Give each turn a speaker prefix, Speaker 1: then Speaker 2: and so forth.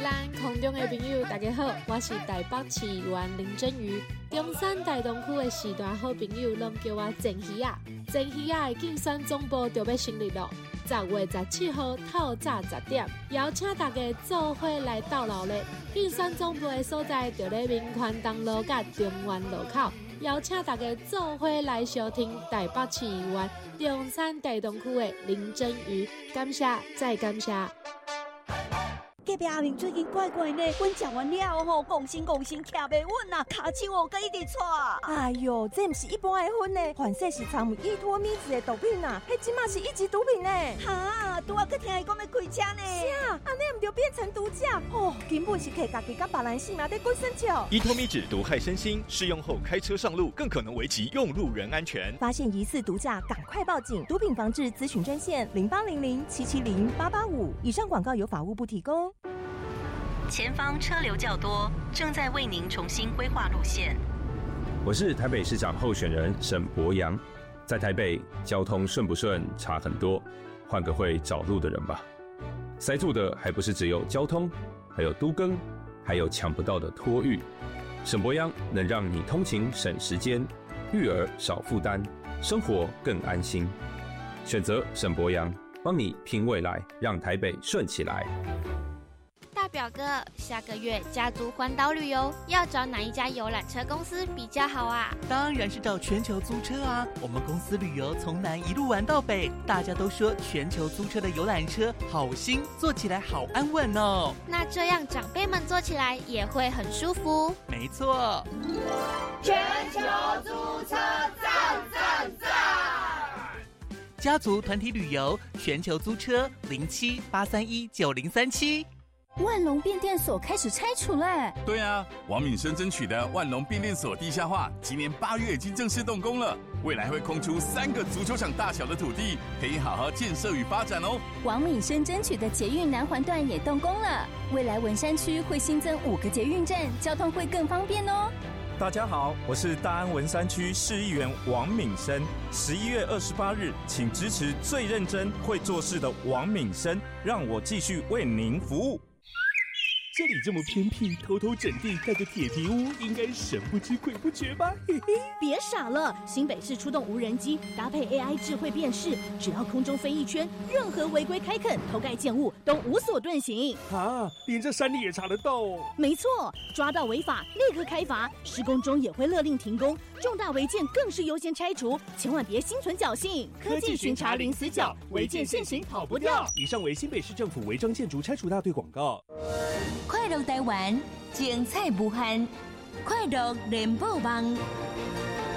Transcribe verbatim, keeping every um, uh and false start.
Speaker 1: 咱空中的朋友大家好，我是台北市议员林真瑜。中山大东区的时代好朋友拢叫我郑鱼啊。郑鱼啊的竞选总部就要成立了，十月十七号透早十点，邀请大家做伙来到老咧。竞选总部的所在就咧民权东路甲中原路口，邀请大家做伙来收听台北市议员中山大东区的林真瑜。感谢再感谢。
Speaker 2: 隔壁阿明最近怪怪呢，阮食完了吼，讲心讲心徛袂稳啊，骹手哦，佮一直喘。
Speaker 3: 哎哟，这毋是一般的薰呢，反正是掺有依托咪子的毒品啊，迄即马是一级毒品呢。
Speaker 2: 哈，拄仔佮听伊讲要开车呢。
Speaker 3: 是啊，安尼毋就变成毒驾哦，根本是摕家己甲别人性命在过生笑。
Speaker 4: 依托咪酯毒害身心，适用后开车上路更可能危及用路人安全。
Speaker 3: 发现疑似毒驾，赶快报警！毒品防治咨询专线零八零零七七零八八五。以上广告由法务部提供。
Speaker 5: 前方车流较多，正在为您重新规划路线。
Speaker 6: 我是台北市长候选人沈伯洋，在台北交通顺不顺差很多，换个会找路的人吧。塞住的还不是只有交通，还有都更，还有抢不到的托育。沈伯洋能让你通勤省时间，育儿少负担，生活更安心。选择沈伯洋，帮你拼未来，让台北顺起来。
Speaker 7: 大表哥，下个月家族环岛旅游要找哪一家游览车公司比较好啊？
Speaker 8: 当然是找全球租车啊！我们公司旅游从南一路玩到北，大家都说全球租车的游览车好新，坐起来好安稳哦。
Speaker 7: 那这样长辈们坐起来也会很舒服。
Speaker 8: 没错，
Speaker 9: 全球租车赞赞赞！
Speaker 8: 家族团体旅游，全球租车零七八三一九零三七。
Speaker 10: 万隆变电所开始拆除了。
Speaker 11: 对啊，王敏生争取的万隆变电所地下化，今年八月已经正式动工了，未来会空出三个足球场大小的土地，可以好好建设与发展哦。
Speaker 10: 王敏生争取的捷运南环段也动工了，未来文山区会新增五个捷运站，交通会更方便哦。
Speaker 12: 大家好，我是大安文山区市议员王敏生。十一月二十八日，请支持最认真会做事的王敏生，让我继续为您服务。
Speaker 13: 这里这么偏僻，偷偷整地盖个铁皮屋，应该神不知鬼不觉吧？嘿嘿，
Speaker 14: 别傻了！新北市出动无人机，搭配 A I 智慧辨识，只要空中飞一圈，任何违规开垦、偷盖建物都无所遁形。
Speaker 13: 啊，连这山里也查得到哦！
Speaker 14: 没错，抓到违法立刻开罚，施工中也会勒令停工，重大违建更是优先拆除，千万别心存侥幸。科技巡查零死角，违建现行跑不掉。
Speaker 13: 以上为新北市政府违章建筑拆除大队广告。
Speaker 15: 快乐台湾，精彩无限，快乐联播网。